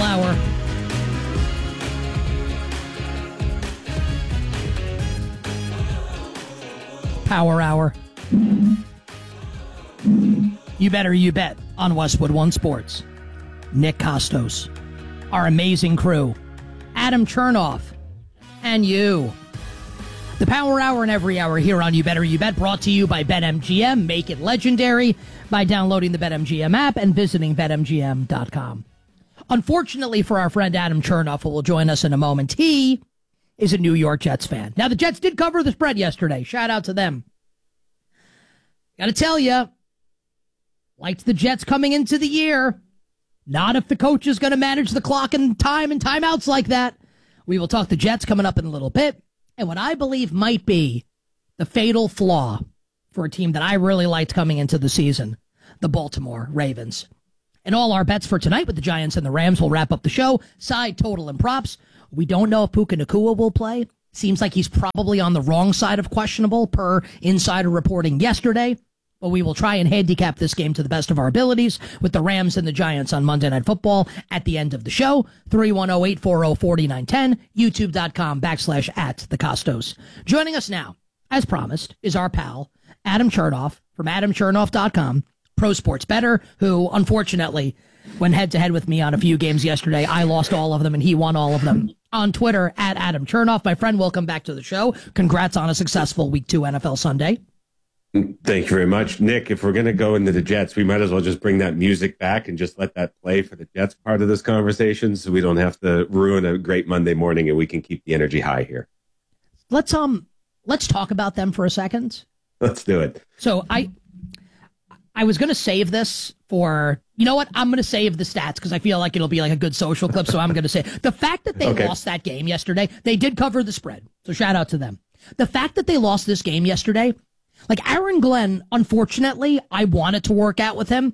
Hour. Power Hour. You better you bet on Westwood One Sports. Nick Costos, our amazing crew, Adam Chernoff, and you. The Power Hour and every hour here on You Better You Bet, brought to you by BetMGM. Make it legendary by downloading the BetMGM app and visiting BetMGM.com. Unfortunately for our friend Adam Chernoff, who will join us in a moment, he is a New York Jets fan. Now, the Jets did cover the spread yesterday. Shout out to them. Gotta tell you, liked the Jets coming into the year. Not if the coach is going to manage the clock and time and timeouts like that. We will talk the Jets coming up in a little bit. And what I believe might be the fatal flaw for a team that I really liked coming into the season, the Baltimore Ravens. And all our bets for tonight with the Giants and the Rams will wrap up the show. Side, total, and props. We don't know if Puka Nacua will play. Seems like he's probably on the wrong side of questionable per insider reporting yesterday. But we will try and handicap this game to the best of our abilities with the Rams and the Giants on Monday Night Football at the end of the show. 310-840-4910, youtube.com/@thecostos. Joining us now, as promised, is our pal, Adam Chernoff from adamchernoff.com, Pro Sports Bettor, who unfortunately went head-to-head with me on a few games yesterday. I lost all of them and he won all of them. On Twitter, @Adam Chernoff. My friend, welcome back to the show. Congrats on a successful Week 2 NFL Sunday. Thank you very much. Nick, if we're going to go into the Jets, we might as well just bring that music back and just let that play for the Jets part of this conversation so we don't have to ruin a great Monday morning and we can keep the energy high here. Let's talk about them for a second. Let's do it. So I was going to save this for, you know what? I'm going to save the stats because I feel like it'll be like a good social clip. So I'm going to say the fact that they lost that game yesterday, they did cover the spread. So shout out to them. The fact that they lost this game yesterday, like Aaron Glenn, unfortunately, I wanted to work out with him.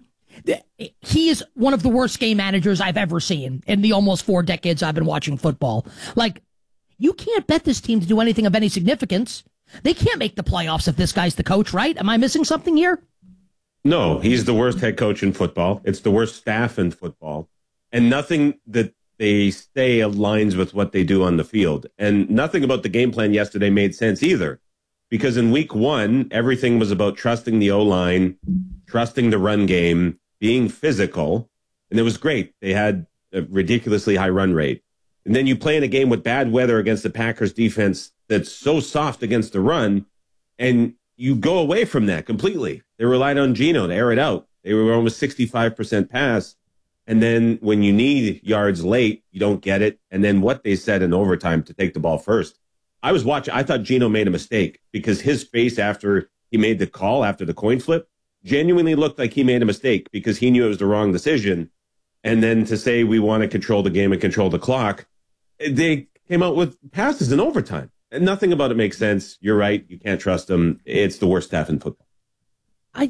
He is one of the worst game managers I've ever seen in the almost 4 decades I've been watching football. Like, you can't bet this team to do anything of any significance. They can't make the playoffs if this guy's the coach, right? Am I missing something here? No, he's the worst head coach in football. It's the worst staff in football. And nothing that they say aligns with what they do on the field. And nothing about the game plan yesterday made sense either. Because in week 1, everything was about trusting the O-line, trusting the run game, being physical. And it was great. They had a ridiculously high run rate. And then you play in a game with bad weather against the Packers defense that's so soft against the run, and you go away from that completely. They relied on Geno to air it out. They were almost 65% pass. And then when you need yards late, you don't get it. And then what they said in overtime to take the ball first. I was watching. I thought Geno made a mistake because his face after he made the call after the coin flip genuinely looked like he made a mistake because he knew it was the wrong decision. And then to say we want to control the game and control the clock, they came out with passes in overtime. And nothing about it makes sense. You're right. You can't trust them. It's the worst staff in football. I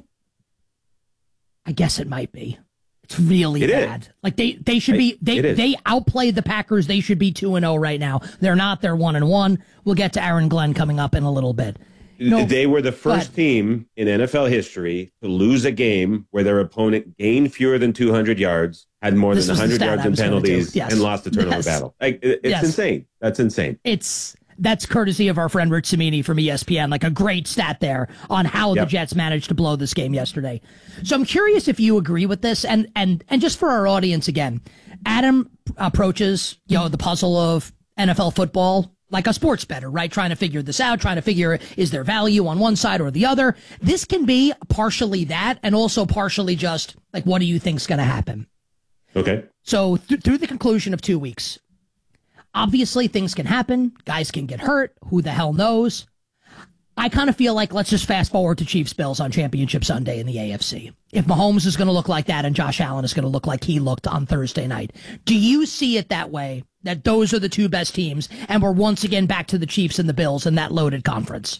guess it might be. It's really bad. Is. Like they should be. They outplayed the Packers. They should be 2-0 right now. They're not. They're 1-1. We'll get to Aaron Glenn coming up in a little bit. No, they were the first team in NFL history to lose a game where their opponent gained fewer than 200 yards, had more than 100 yards in penalties, and lost the turnover battle. It's insane. That's insane. That's courtesy of our friend Rich Cimini from ESPN, like a great stat there on how the Jets managed to blow this game yesterday. So I'm curious if you agree with this, and just for our audience again, Adam approaches, the puzzle of NFL football like a sports bettor, right? Trying to figure this out, trying to figure, is there value on one side or the other? This can be partially that and also partially just like, what do you think's going to happen? Okay. So through the conclusion of 2 weeks, obviously, things can happen. Guys can get hurt. Who the hell knows? I kind of feel like let's just fast forward to Chiefs-Bills on Championship Sunday in the AFC. If Mahomes is going to look like that and Josh Allen is going to look like he looked on Thursday night, do you see it that way, that those are the two best teams, and we're once again back to the Chiefs and the Bills in that loaded conference?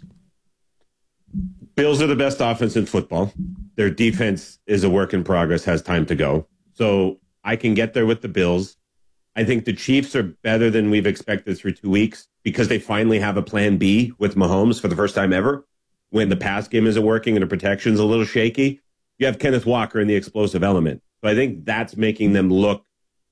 Bills are the best offense in football. Their defense is a work in progress, has time to go. So I can get there with the Bills. I think the Chiefs are better than we've expected through 2 weeks because they finally have a plan B with Mahomes for the first time ever. When the pass game isn't working and the protection's a little shaky, you have Kenneth Walker in the explosive element. So I think that's making them look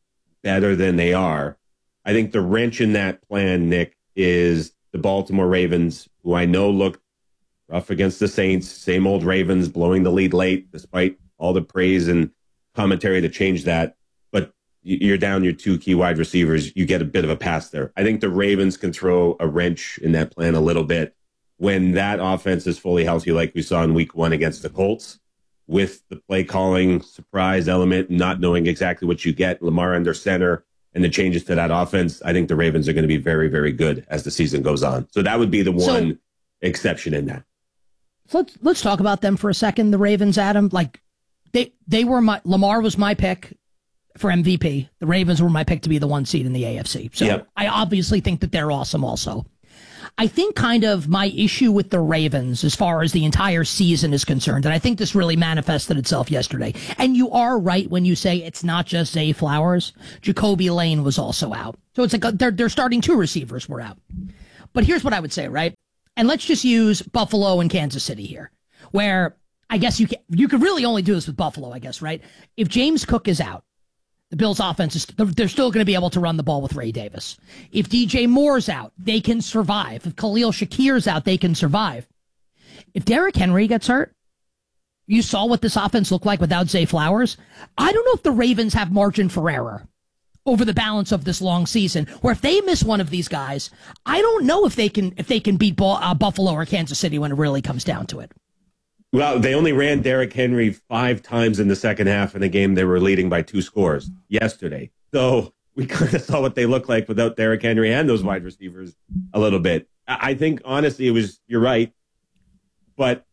better than they are. I think the wrench in that plan, Nick, is the Baltimore Ravens, who I know looked rough against the Saints, same old Ravens blowing the lead late, despite all the praise and commentary to change that. But you're down your two key wide receivers. You get a bit of a pass there. I think the Ravens can throw a wrench in that plan a little bit when that offense is fully healthy, like we saw in week 1 against the Colts, with the play calling surprise element, not knowing exactly what you get, Lamar under center, and the changes to that offense. I think the Ravens are going to be very, very good as the season goes on. So that would be the one exception in that. So let's talk about them for a second. The Ravens, Adam, like they were Lamar was my pick for MVP. The Ravens were my pick to be the 1 seed in the AFC. So yep. I obviously think that they're awesome also. I think kind of my issue with the Ravens as far as the entire season is concerned, and I think this really manifested itself yesterday. And you are right when you say it's not just Zay Flowers. Jacoby Lane was also out. So it's like they're starting 2 receivers were out. But here's what I would say, right? And let's just use Buffalo and Kansas City here, where I guess you could really only do this with Buffalo, I guess, right? If James Cook is out, the Bills' offense they're still going to be able to run the ball with Ray Davis. If DJ Moore's out, they can survive. If Khalil Shakir's out, they can survive. If Derrick Henry gets hurt, you saw what this offense looked like without Zay Flowers. I don't know if the Ravens have margin for error over the balance of this long season, or if they miss one of these guys, I don't know if they can beat Buffalo or Kansas City when it really comes down to it. Well, they only ran Derrick Henry 5 times in the second half in a game they were leading by 2 scores yesterday. So we kind of saw what they look like without Derrick Henry and those wide receivers a little bit. I think, honestly, you're right. But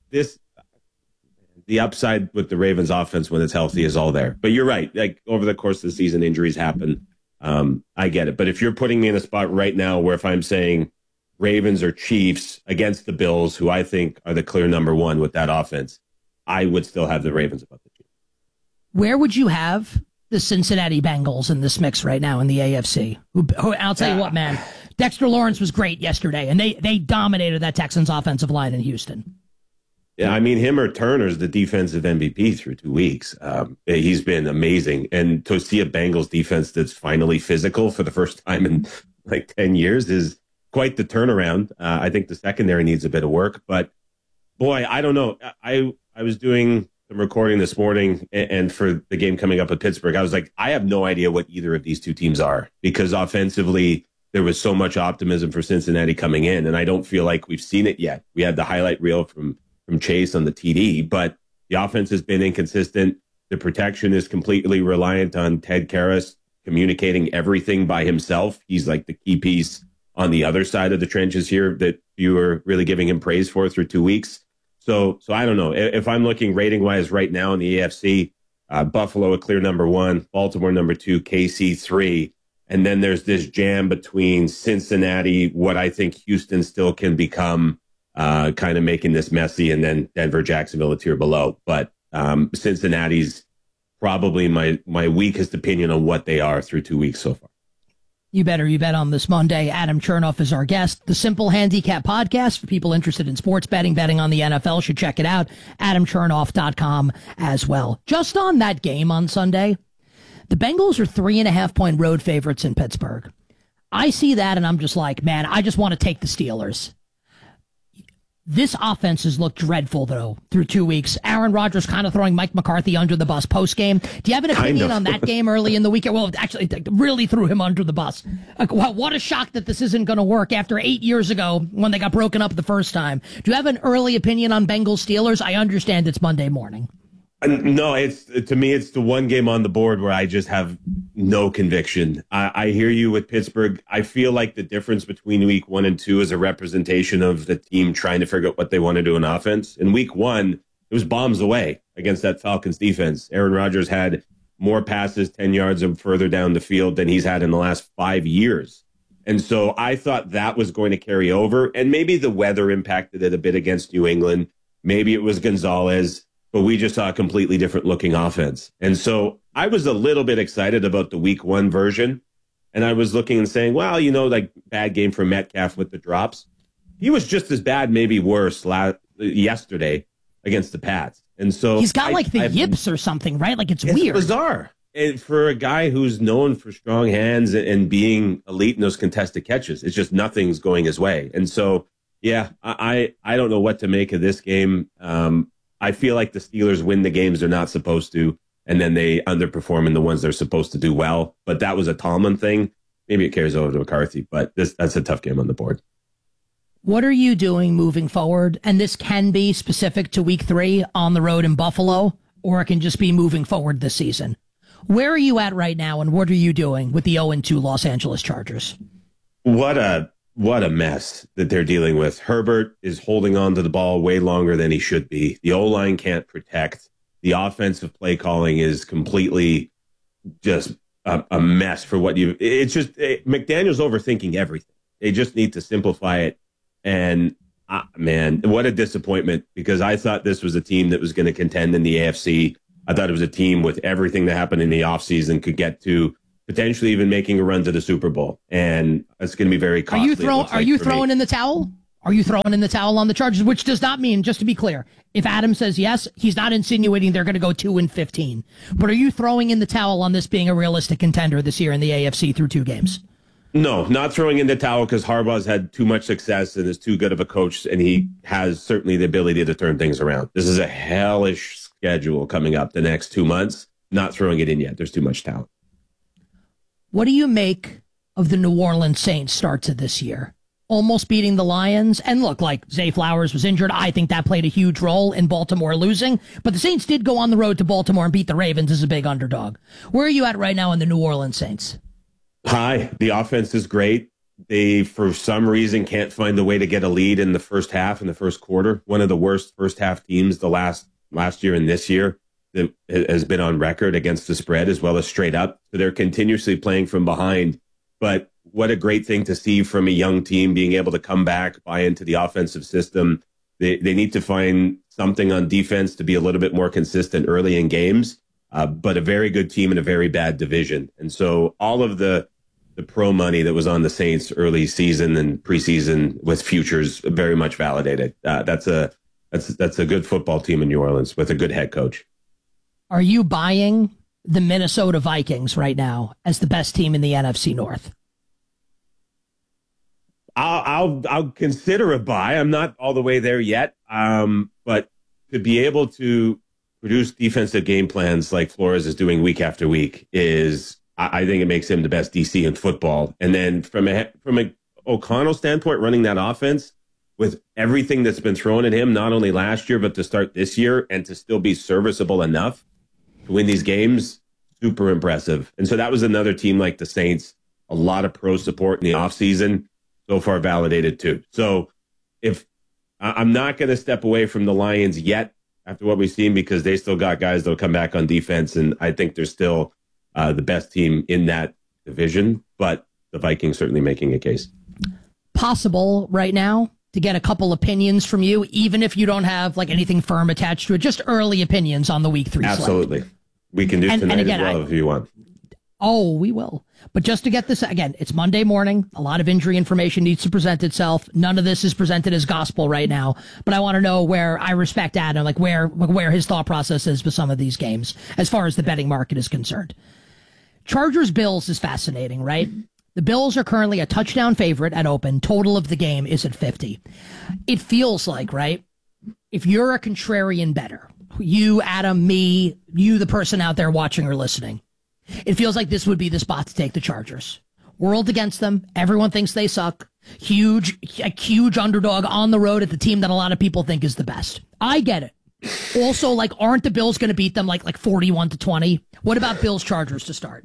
the upside with the Ravens offense when it's healthy is all there. But you're right. Like, over the course of the season, injuries happen. I get it. But if you're putting me in a spot right now where if I'm saying Ravens or Chiefs against the Bills, who I think are the clear number 1 with that offense, I would still have the Ravens above the Chiefs. Where would you have the Cincinnati Bengals in this mix right now in the AFC? Who I'll tell you what, man, Dexter Lawrence was great yesterday, and they dominated that Texans offensive line in Houston. Yeah, I mean, him or Turner's the defensive MVP through 2 weeks. He's been amazing. And to see a Bengals defense that's finally physical for the first time in like 10 years is quite the turnaround. I think the secondary needs a bit of work. But, boy, I don't know. I was doing some recording this morning, and for the game coming up at Pittsburgh, I was like, I have no idea what either of these 2 teams are, because offensively there was so much optimism for Cincinnati coming in, and I don't feel like we've seen it yet. We had the highlight reel from Chase on the TD, but the offense has been inconsistent. The protection is completely reliant on Ted Karras communicating everything by himself. He's like the key piece on the other side of the trenches here that you were really giving him praise for through 2 weeks. So I don't know. If I'm looking rating-wise right now in the AFC, Buffalo a clear number 1, Baltimore number 2, KC 3, and then there's this jam between Cincinnati, what I think Houston still can become, kind of making this messy, and then Denver, Jacksonville a tier below. But Cincinnati's probably my weakest opinion on what they are through 2 weeks so far. You bet on this Monday. Adam Chernoff is our guest. The Simple Handicap Podcast for people interested in sports betting on the NFL should check it out. AdamChernoff.com as well. Just on that game on Sunday, the Bengals are 3.5-point road favorites in Pittsburgh. I see that and I'm just like, man, I just want to take the Steelers. This offense has looked dreadful, though, through 2 weeks. Aaron Rodgers kind of throwing Mike McCarthy under the bus post-game. Do you have an opinion on that game early in the weekend? Well, actually, really threw him under the bus. What a shock that this isn't going to work after 8 years ago when they got broken up the first time. Do you have an early opinion on Bengals Steelers? I understand it's Monday morning. No, to me, it's the one game on the board where I just have no conviction. I hear you with Pittsburgh. I feel like the difference between week 1 and 2 is a representation of the team trying to figure out what they want to do in offense. In week 1, it was bombs away against that Falcons defense. Aaron Rodgers had more passes 10 yards and further down the field than he's had in the last 5 years. And so I thought that was going to carry over. And maybe the weather impacted it a bit against New England. Maybe it was Gonzalez. But we just saw a completely different looking offense. And so I was a little bit excited about the week 1 version. And I was looking and saying, well, like bad game for Metcalf with the drops. He was just as bad, maybe worse yesterday against the Pats. And so he's got the yips or something, right? Like it's weird. Bizarre. and for a guy who's known for strong hands and being elite in those contested catches, it's just nothing's going his way. And so, yeah, I don't know what to make of this game. I feel like the Steelers win the games they're not supposed to, and then they underperform in the ones they're supposed to do well. But that was a Tomlin thing. Maybe it carries over to McCarthy, but that's a tough game on the board. What are you doing moving forward? And this can be specific to week 3 on the road in Buffalo, or it can just be moving forward this season. Where are you at right now, and what are you doing with the 0-2 Los Angeles Chargers? What a mess that they're dealing with. Herbert is holding on to the ball way longer than he should be. The O-line can't protect. The offensive play calling is completely just a mess for what you. It's just McDaniel's overthinking everything. They just need to simplify it. And man, what a disappointment, because I thought this was a team that was going to contend in the AFC. I thought it was a team with everything that happened in the offseason could get to potentially even making a run to the Super Bowl. And it's going to be very costly. Are you throwing in the towel? Are you throwing in the towel on the Chargers? Which does not mean, just to be clear, if Adam says yes, he's not insinuating they're going to go 2-15. But are you throwing in the towel on this being a realistic contender this year in the AFC through 2 games? No, not throwing in the towel, because Harbaugh's had too much success and is too good of a coach, and he has certainly the ability to turn things around. This is a hellish schedule coming up the next 2 months. Not throwing it in yet. There's too much talent. What do you make of the New Orleans Saints start to this year? Almost beating the Lions. And look, like Zay Flowers was injured. I think that played a huge role in Baltimore losing. But the Saints did go on the road to Baltimore and beat the Ravens as a big underdog. Where are you at right now in the New Orleans Saints? High. The offense is great. They, for some reason, can't find a way to get a lead in the first half, in the first quarter. One of the worst first half teams the last year and this year that has been on record against the spread as well as straight up. So they're continuously playing from behind. But what a great thing to see from a young team being able to come back, buy into the offensive system. They need to find something on defense to be a little bit more consistent early in games. But a very good team in a very bad division. And so all of the pro money that was on the Saints early season and preseason with futures very much validated. That's a good football team in New Orleans with a good head coach. Are you buying the Minnesota Vikings right now as the best team in the NFC North? I'll consider a buy. I'm not all the way there yet. But to be able to produce defensive game plans like Flores is doing week after week I think it makes him the best DC in football. And then from a O'Connell standpoint, running that offense with everything that's been thrown at him, not only last year, but to start this year and to still be serviceable enough to win these games, super impressive. And so that was another team like the Saints, a lot of pro support in the offseason, so far validated too. So if I'm not going to step away from the Lions yet after what we've seen, because they still got guys that'll come back on defense. And I think they're still the best team in that division, but the Vikings certainly making a case. Possible right now to get a couple opinions from you, even if you don't have like anything firm attached to it, just early opinions on the week 3 slate. Absolutely. We can do tonight again, as well if you want. Oh, we will. But just to get this, again, it's Monday morning. A lot of injury information needs to present itself. None of this is presented as gospel right now. But I want to know where I respect Adam, like where his thought process is with some of these games as far as the betting market is concerned. Chargers-Bills is fascinating, right? The Bills are currently a touchdown favorite at open. Total of the game is at 50. It feels like, right, if you're a contrarian bettor, you, Adam, me, you, the person out there watching or listening, it feels like this would be the spot to take the Chargers. World against them. Everyone thinks they suck. A huge underdog on the road at the team that a lot of people think is the best. I get it. Also, like, aren't the Bills going to beat them like 41-20? What about Bills Chargers to start?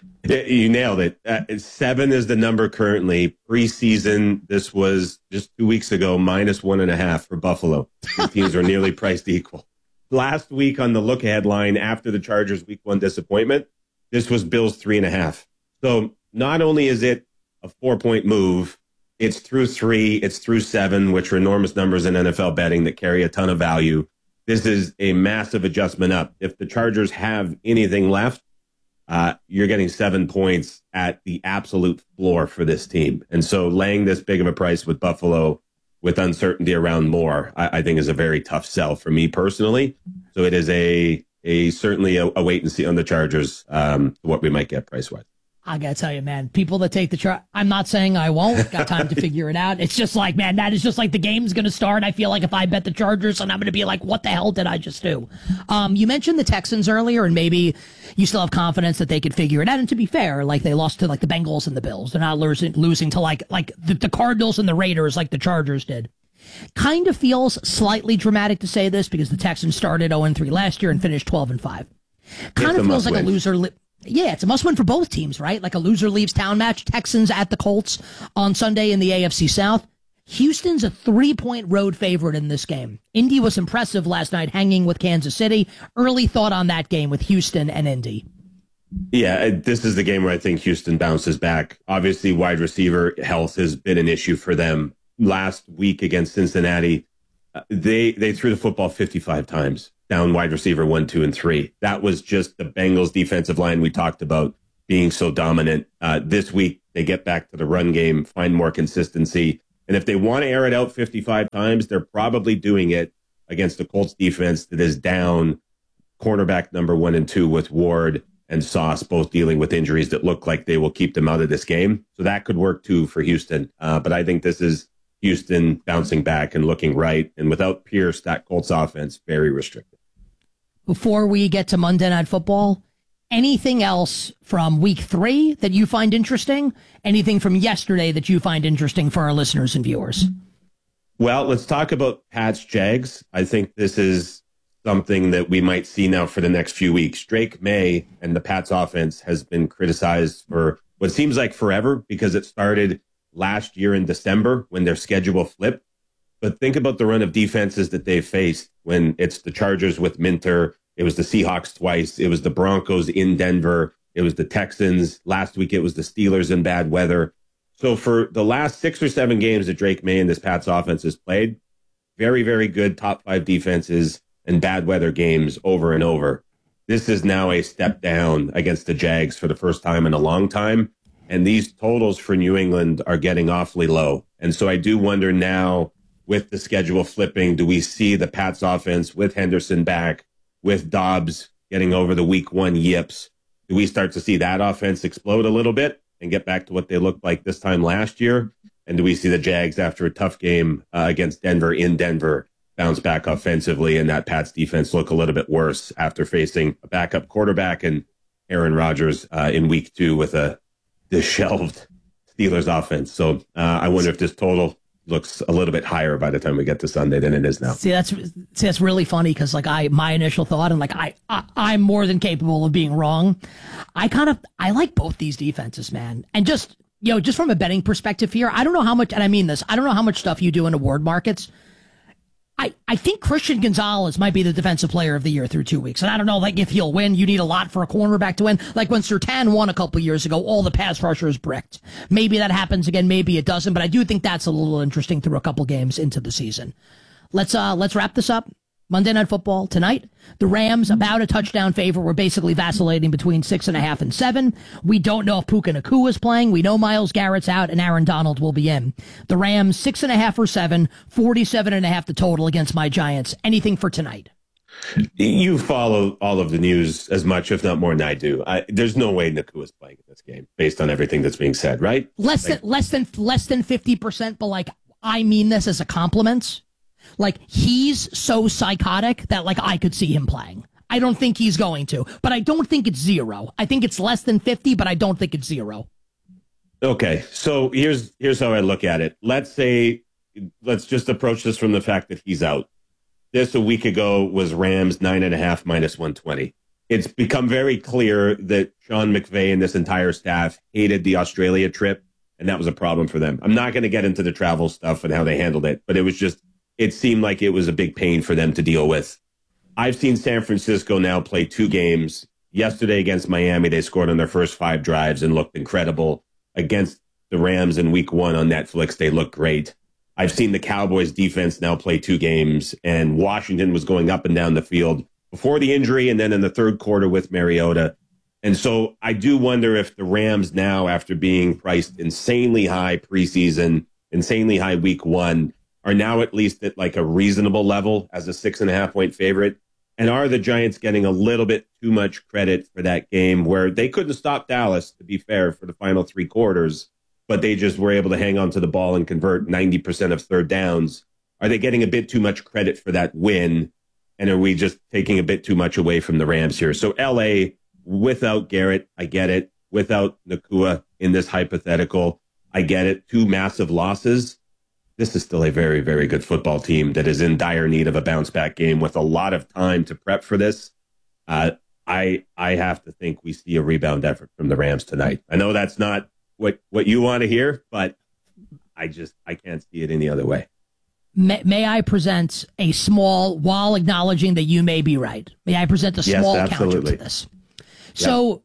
You nailed it. 7 is the number currently. Preseason, this was just 2 weeks ago, -1.5 for Buffalo. The teams are nearly priced equal. Last week on the look-ahead line after the Chargers' Week 1 disappointment, this was Bills 3.5. So not only is it a 4-point move, it's through 3, it's through 7, which are enormous numbers in NFL betting that carry a ton of value. This is a massive adjustment up. If the Chargers have anything left, you're getting 7 points at the absolute floor for this team. And so laying this big of a price with Buffalo with uncertainty around more, I think is a very tough sell for me personally. So it is a certainly a wait and see on the Chargers, what we might get price wise. I gotta tell you, man, people that take the I'm not saying I won't. Got time to figure it out. It's just like, man, that is just like the game's gonna start. I feel like if I bet the Chargers, and I'm gonna be like, what the hell did I just do? You mentioned the Texans earlier, and maybe you still have confidence that they could figure it out. And to be fair, like they lost to like the Bengals and the Bills. They're not losing to like the Cardinals and the Raiders like the Chargers did. Kind of feels slightly dramatic to say this because the Texans started 0-3 last year and finished 12-5. Kind of feels like a loser. Yeah, it's a must-win for both teams, right? Like a loser leaves town match. Texans at the Colts on Sunday in the AFC South. Houston's a 3-point road favorite in this game. Indy was impressive last night, hanging with Kansas City. Early thought on that game with Houston and Indy. Yeah, this is the game where I think Houston bounces back. Obviously, wide receiver health has been an issue for them. Last week against Cincinnati, they threw the football 55 times. Down wide receiver 1, 2, and 3. That was just the Bengals defensive line we talked about being so dominant. This week, they get back to the run game, find more consistency. And if they want to air it out 55 times, they're probably doing it against the Colts defense that is down cornerback number 1 and 2 with Ward and Sauce both dealing with injuries that look like they will keep them out of this game. So that could work too for Houston. But I think this is Houston bouncing back and looking right. And without Pierce, that Colts offense, very restricted. Before we get to Monday Night Football, anything else from week 3 that you find interesting? Anything from yesterday that you find interesting for our listeners and viewers? Well, let's talk about Pats Jags. I think this is something that we might see now for the next few weeks. Drake May and the Pats offense has been criticized for what seems like forever because it started last year in December when their schedule flipped. But think about the run of defenses that they've faced when it's the Chargers with Minter. It was the Seahawks twice. It was the Broncos in Denver. It was the Texans. Last week, it was the Steelers in bad weather. So for the last 6 or 7 games that Drake May and this Pats offense has played, very, very good top 5 defenses and bad weather games over and over. This is now a step down against the Jags for the first time in a long time. And these totals for New England are getting awfully low. And so I do wonder now, with the schedule flipping, do we see the Pats offense with Henderson back, with Dobbs getting over the week 1 yips? Do we start to see that offense explode a little bit and get back to what they looked like this time last year? And do we see the Jags, after a tough game against Denver in Denver, bounce back offensively and that Pats defense look a little bit worse after facing a backup quarterback and Aaron Rodgers in week 2 with a disheveled Steelers offense? So I wonder if this total looks a little bit higher by the time we get to Sunday than it is now. See, that's really funny because my initial thought, and I'm more than capable of being wrong. I like both these defenses, man. And just from a betting perspective here, I don't know how much, and I mean this, I don't know how much stuff you do in award markets. I think Christian Gonzalez might be the defensive player of the year through 2 weeks. And I don't know, if he'll win. You need a lot for a cornerback to win. Like when Surtain won a couple years ago, all the pass rushers bricked. Maybe that happens again. Maybe it doesn't. But I do think that's a little interesting through a couple games into the season. Let's wrap this up. Monday Night Football tonight. The Rams, about a touchdown favorite. We're basically vacillating between 6.5 and 7. We don't know if Puka Nacua is playing. We know Myles Garrett's out and Aaron Donald will be in. The Rams, 6.5 or 7, 47.5 the total against my Giants. Anything for tonight? You follow all of the news as much, if not more than I do. There's no way Nacua is playing in this game based on everything that's being said, right? Less than 50%, but I mean this as a compliment. He's so psychotic that, I could see him playing. I don't think he's going to, but I don't think it's 0. I think it's less than 50, but I don't think it's 0. Okay, so here's how I look at it. Let's just approach this from the fact that he's out. This a week ago was Rams 9.5 minus 120. It's become very clear that Sean McVay and this entire staff hated the Australia trip, and that was a problem for them. I'm not going to get into the travel stuff and how they handled it, but it seemed like it was a big pain for them to deal with. I've seen San Francisco now play 2 games. Yesterday against Miami, they scored on their first 5 drives and looked incredible. Against the Rams in week 1 on Netflix, they looked great. I've seen the Cowboys defense now play 2 games, and Washington was going up and down the field before the injury and then in the third quarter with Mariota. And so I do wonder if the Rams now, after being priced insanely high preseason, insanely high week 1, are now at least at a reasonable level as a 6.5 point favorite. And are the Giants getting a little bit too much credit for that game where they couldn't stop Dallas, to be fair, for the final 3 quarters, but they just were able to hang on to the ball and convert 90% of third downs? Are they getting a bit too much credit for that win? And are we just taking a bit too much away from the Rams here? So LA, without Garrett, I get it. Without Nacua in this hypothetical, I get it. 2 massive losses. This is still a very, very good football team that is in dire need of a bounce-back game with a lot of time to prep for this. I have to think we see a rebound effort from the Rams tonight. I know that's not what you want to hear, but I can't see it any other way. May I present a small, while acknowledging that you may be right, may I present a small counter to this? So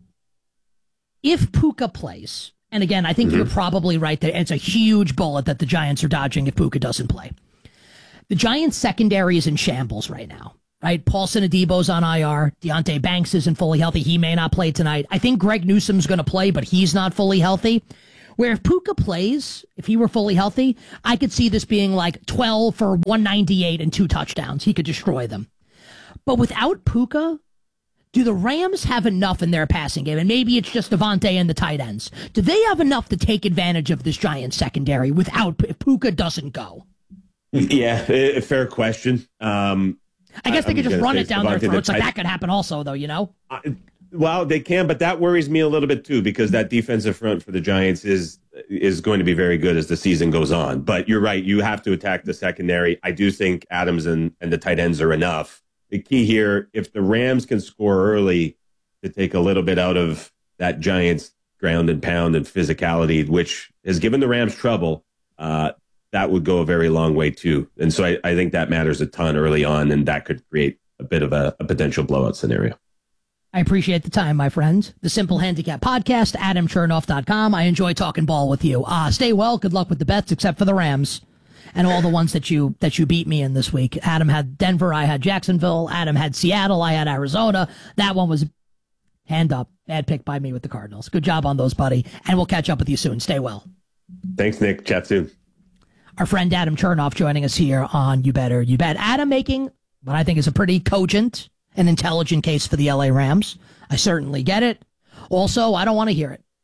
if Puka plays, and again, I think you're probably right that it's a huge bullet that the Giants are dodging if Puka doesn't play. The Giants' secondary is in shambles right now, right? Paulson Adebo's on IR. Deonte Banks isn't fully healthy. He may not play tonight. I think Greg Newsom's going to play, but he's not fully healthy. Where if Puka plays, if he were fully healthy, I could see this being like 12 for 198 and 2 touchdowns. He could destroy them. But without Puka, do the Rams have enough in their passing game? And maybe it's just Devontae and the tight ends. Do they have enough to take advantage of this Giants secondary if Puka doesn't go? Yeah, fair question. I guess they could just run it down their throats. Like that could happen also, though, you know? Well, they can, but that worries me a little bit, too, because that defensive front for the Giants is going to be very good as the season goes on. But you're right. You have to attack the secondary. I do think Adams and the tight ends are enough. The key here, if the Rams can score early to take a little bit out of that Giants ground and pound and physicality, which has given the Rams trouble, that would go a very long way too. And so I think that matters a ton early on, and that could create a bit of a potential blowout scenario. I appreciate the time, my friend. The Simple Handicap Podcast, AdamChernoff.com. I enjoy talking ball with you. Stay well. Good luck with the bets, except for the Rams. And all the ones that you beat me in this week. Adam had Denver, I had Jacksonville. Adam had Seattle, I had Arizona. That one was hand up. Bad pick by me with the Cardinals. Good job on those, buddy. And we'll catch up with you soon. Stay well. Thanks, Nick. Chat soon. Our friend Adam Chernoff joining us here on You Better You Bet. Adam making what I think is a pretty cogent and intelligent case for the LA Rams. I certainly get it. Also, I don't want to hear it.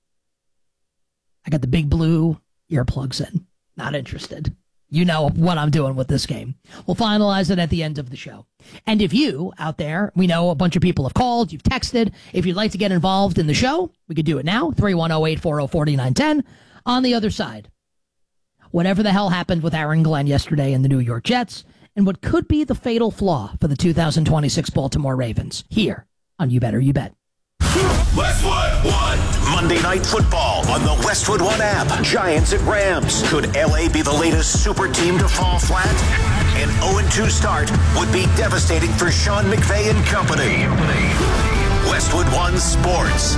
I got the big blue earplugs in. Not interested. You know what I'm doing with this game. We'll finalize it at the end of the show. And if you out there, we know a bunch of people have called, you've texted. If you'd like to get involved in the show, we could do it now. 310-840-4910. On the other side, whatever the hell happened with Aaron Glenn yesterday in the New York Jets, and what could be the fatal flaw for the 2026 Baltimore Ravens, here on You Better You Bet. Westwood One. Monday Night Football on the Westwood One app. Giants at Rams. Could LA be the latest super team to fall flat? An 0-2 start would be devastating for Sean McVay and company. Westwood One Sports.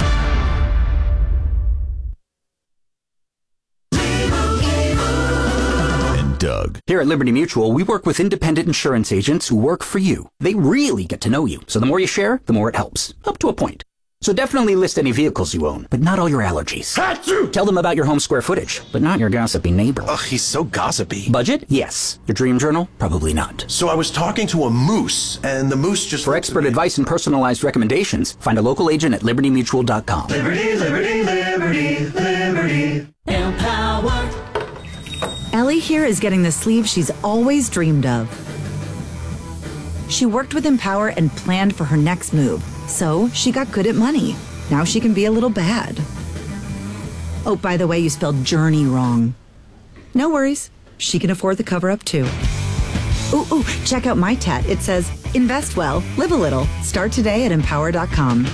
Doug. Here at Liberty Mutual, we work with independent insurance agents who work for you. They really get to know you, so the more you share, the more it helps. Up to a point. So definitely list any vehicles you own, but not all your allergies. Achoo! Tell them about your home square footage, but not your gossipy neighbor. Ugh, he's so gossipy. Budget? Yes. Your dream journal? Probably not. So I was talking to a moose, and the moose just... For expert advice and personalized recommendations, find a local agent at libertymutual.com. Liberty, liberty, liberty, liberty. Empower. Ellie here is getting the sleeve she's always dreamed of. She worked with Empower and planned for her next move, so she got good at money. Now she can be a little bad. Oh, by the way, you spelled journey wrong. No worries. She can afford the cover-up, too. Ooh, check out my tat. It says, invest well, live a little. Start today at empower.com.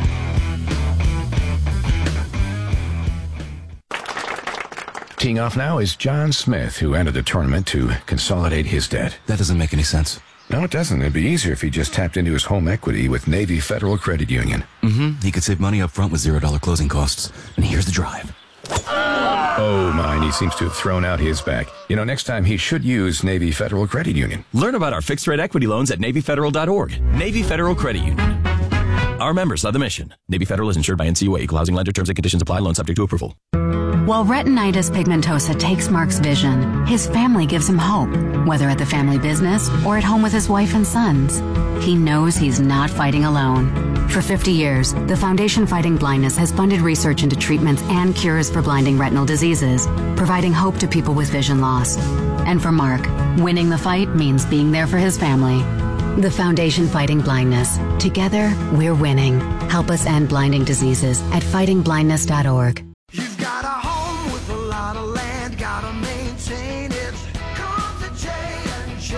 Teeing off now is John Smith, who entered the tournament to consolidate his debt. That doesn't make any sense. No, it doesn't. It'd be easier if he just tapped into his home equity with Navy Federal Credit Union. He could save money up front with $0 closing costs. And here's the drive. Oh, mine. He seems to have thrown out his back. You know, next time he should use Navy Federal Credit Union. Learn about our fixed-rate equity loans at NavyFederal.org. Navy Federal Credit Union. Our members are the mission. Navy Federal is insured by NCUA. Equal housing lender. Terms and conditions apply. Loan subject to approval. While retinitis pigmentosa takes Mark's vision, his family gives him hope, whether at the family business or at home with his wife and sons. he knows he's not fighting alone. For 50 years, the Foundation Fighting Blindness has funded research into treatments and cures for blinding retinal diseases, providing hope to people with vision loss. And for Mark, winning the fight means being there for his family. The Foundation Fighting Blindness. Together, we're winning. Help us end blinding diseases at fightingblindness.org. You've got a home with a lot of land, gotta maintain it. Come to J&J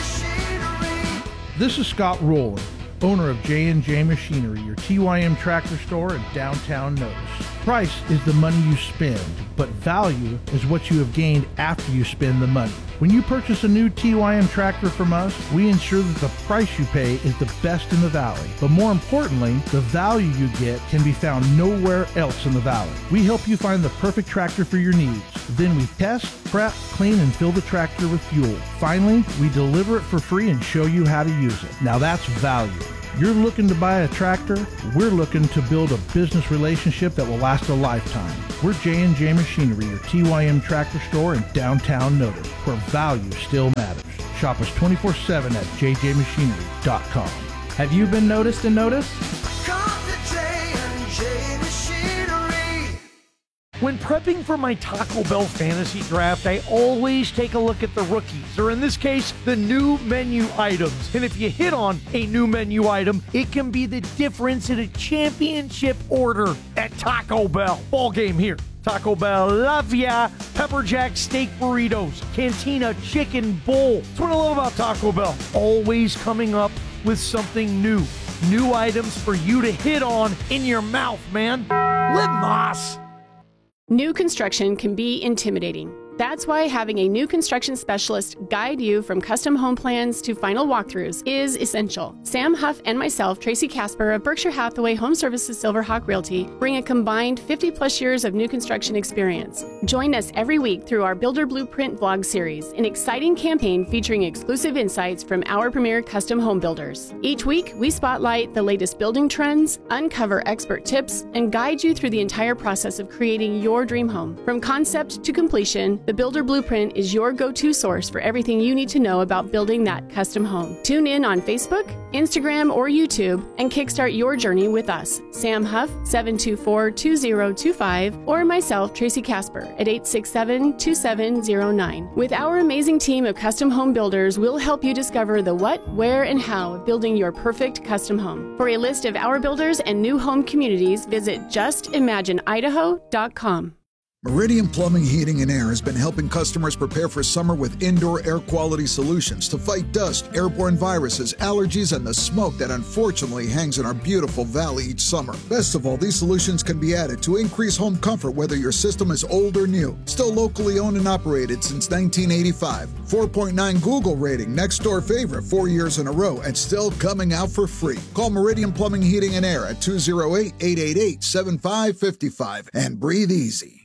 Machinery. This is Scott Rowland, owner of J&J Machinery, your TYM tractor store in downtown Notice. Price is the money you spend, but value is what you have gained after you spend the money. When you purchase a new TYM tractor from us, we ensure that the price you pay is the best in the valley. But more importantly, the value you get can be found nowhere else in the valley. We help you find the perfect tractor for your needs. Then we test, prep, clean, and fill the tractor with fuel. Finally, we deliver it for free and show you how to use it. Now that's value. You're looking to buy a tractor, we're looking to build a business relationship that will last a lifetime. We're J&J Machinery, your TYM tractor store in downtown Notice, where value still matters. Shop us 24/7 at jjmachinery.com. Have you been noticed and noticed? Come to J&J Machinery. When prepping for my Taco Bell fantasy draft, I always take a look at the rookies, or in this case, the new menu items. And if you hit on a new menu item, it can be the difference in a championship order at Taco Bell. Ball game here. Taco Bell, love ya. Pepper Jack steak burritos, Cantina chicken bowl. That's what I love about Taco Bell. Always coming up with something new. New items for you to hit on in your mouth, man. Live Moss. New construction can be intimidating. That's why having a new construction specialist guide you from custom home plans to final walkthroughs is essential. Sam Huff and myself, Tracy Casper of Berkshire Hathaway Home Services Silverhawk Realty, bring a combined 50-plus years of new construction experience. Join us every week through our Builder Blueprint vlog series, an exciting campaign featuring exclusive insights from our premier custom home builders. Each week, we spotlight the latest building trends, uncover expert tips, and guide you through the entire process of creating your dream home. From concept to completion, the Builder Blueprint is your go-to source for everything you need to know about building that custom home. Tune in on Facebook, Instagram, or YouTube and kickstart your journey with us. Sam Huff, 724-2025, or myself, Tracy Casper, at 867-2709. With our amazing team of custom home builders, we'll help you discover the what, where, and how of building your perfect custom home. For a list of our builders and new home communities, visit justimagineidaho.com. Meridian Plumbing, Heating, and Air has been helping customers prepare for summer with indoor air quality solutions to fight dust, airborne viruses, allergies, and the smoke that unfortunately hangs in our beautiful valley each summer. Best of all, these solutions can be added to increase home comfort whether your system is old or new. Still locally owned and operated since 1985. 4.9 Google rating, next door favorite 4 years in a row, and still coming out for free. Call Meridian Plumbing, Heating, and Air at 208-888-7555 and breathe easy.